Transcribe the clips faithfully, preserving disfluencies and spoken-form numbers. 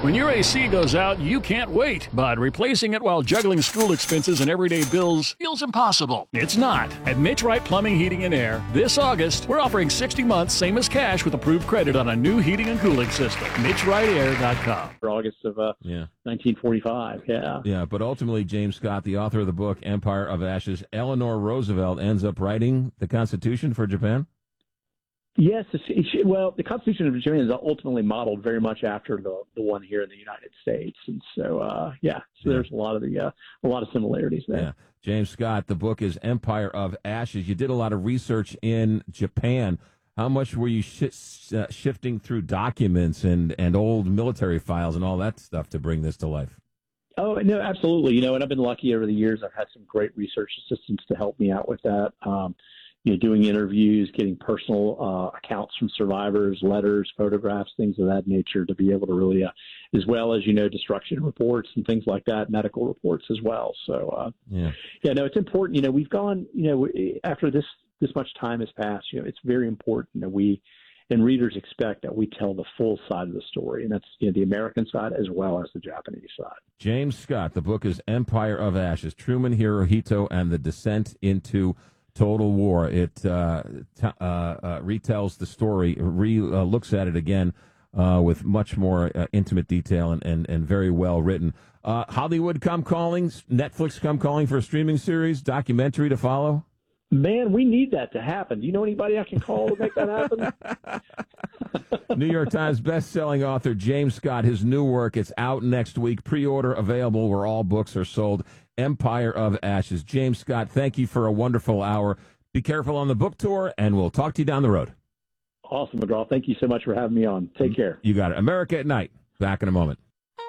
When your A C goes out, you can't wait, but replacing it while juggling school expenses and everyday bills feels impossible. It's not. At Mitch Wright Plumbing, Heating, and Air, this August, we're offering sixty months, same as cash, with approved credit on a new heating and cooling system. Mitch Wright Air dot com. For August of uh, yeah. nineteen forty-five, yeah. Yeah, but ultimately, James Scott, the author of the book Empire of Ashes, Eleanor Roosevelt ends up writing the Constitution for Japan? Yes, it's, it's, well, the Constitution of Japan is ultimately modeled very much after the the one here in the United States, and so uh, yeah, so yeah. there's a lot of the uh, a lot of similarities there. Yeah. James Scott, the book is Empire of Ashes. You did a lot of research in Japan. How much were you sh- uh, shifting through documents and, and old military files and all that stuff to bring this to life? Oh, no, absolutely. You know, and I've been lucky over the years. I've had some great research assistants to help me out with that. Um, you know, doing interviews, getting personal uh, accounts from survivors, letters, photographs, things of that nature to be able to really, uh, as well as, you know, destruction reports and things like that, medical reports as well. So, uh, yeah, yeah, no, it's important. You know, we've gone, you know, after this, this much time has passed, you know, it's very important that we and readers expect that we tell the full side of the story, and that's, you know, the American side as well as the Japanese side. James Scott, the book is Empire of Ashes, Truman, Hirohito, and the Descent into Total War. It uh, t- uh, uh, retells the story, re uh, looks at it again uh, with much more uh, intimate detail and, and, and very well written. Uh, Hollywood come calling, Netflix come calling for a streaming series, documentary to follow? Man, we need that to happen. Do you know anybody I can call to make that happen? New York Times best-selling author James Scott, his new work, it's out next week. Pre-order available where all books are sold. Empire of Ashes. James Scott, thank you for a wonderful hour. Be careful on the book tour, and we'll talk to you down the road. Awesome, McGraw. Thank you so much for having me on. Take care. You got it. America at Night. Back in a moment.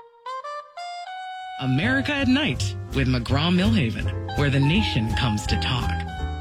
America at Night with McGraw-Millhaven, where the nation comes to talk.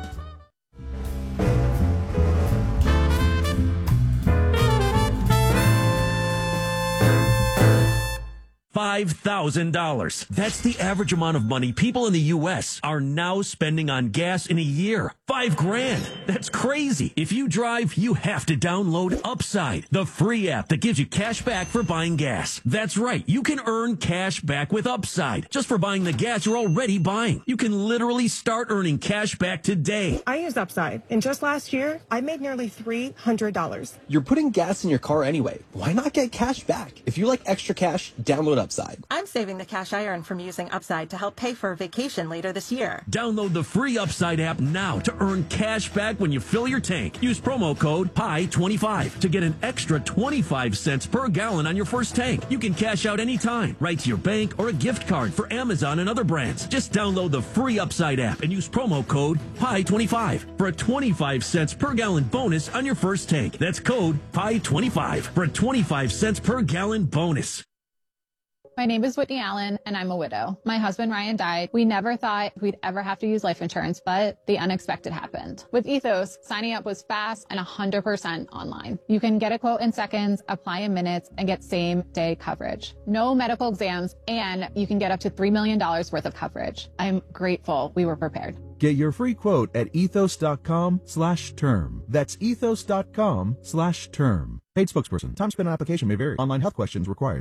five thousand dollars. That's the average amount of money people in the U S are now spending on gas in a year. Five grand. That's crazy. If you drive, you have to download Upside, the free app that gives you cash back for buying gas. That's right. You can earn cash back with Upside just for buying the gas you're already buying. You can literally start earning cash back today. I use Upside, and just last year, I made nearly three hundred dollars. You're putting gas in your car anyway. Why not get cash back? If you like extra cash, download Upside. I'm saving the cash I earn from using Upside to help pay for a vacation later this year. Download the free Upside app now to earn cash back when you fill your tank. Use promo code P I twenty-five to get an extra twenty-five cents per gallon on your first tank. You can cash out anytime, right to your bank or a gift card for Amazon and other brands. Just download the free Upside app and use promo code P I twenty-five for a twenty-five cents per gallon bonus on your first tank. That's code P I twenty-five for a twenty-five cents per gallon bonus. My name is Whitney Allen, and I'm a widow. My husband, Ryan, died. We never thought we'd ever have to use life insurance, but the unexpected happened. With Ethos, signing up was fast and one hundred percent online. You can get a quote in seconds, apply in minutes, and get same-day coverage. No medical exams, and you can get up to three million dollars worth of coverage. I'm grateful we were prepared. Get your free quote at ethos.com slash term. That's ethos.com slash term. Paid spokesperson. Time spent on application may vary. Online health questions required.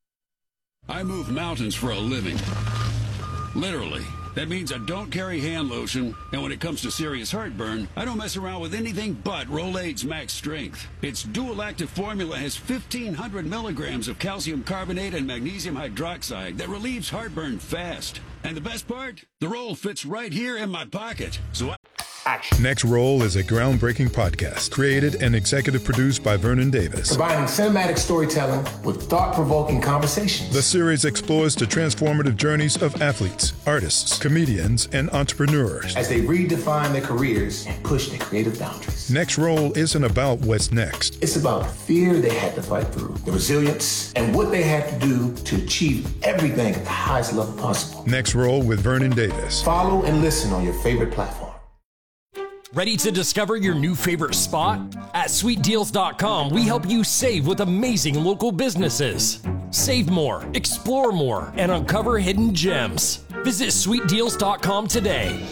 I move mountains for a living. Literally. That means I don't carry hand lotion, and when it comes to serious heartburn, I don't mess around with anything but Rolaids Max Strength. Its dual-active formula has fifteen hundred milligrams of calcium carbonate and magnesium hydroxide that relieves heartburn fast. And the best part? The roll fits right here in my pocket. So I... Action. Next Roll is a groundbreaking podcast created and executive produced by Vernon Davis. Combining cinematic storytelling with thought-provoking conversations. The series explores the transformative journeys of athletes, artists, comedians, and entrepreneurs as they redefine their careers and push their creative boundaries. Next Roll isn't about what's next. It's about the fear they had to fight through, the resilience, and what they had to do to achieve everything at the highest level possible. Next Roll with Vernon Davis. Follow and listen on your favorite platform. Ready to discover your new favorite spot? At sweet deals dot com, we help you save with amazing local businesses. Save more, explore more, and uncover hidden gems. Visit sweet deals dot com today.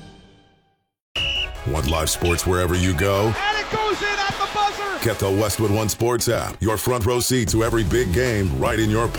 Want live sports wherever you go? And it goes in at the buzzer! Get the Westwood One Sports app. Your front row seat to every big game right in your pocket.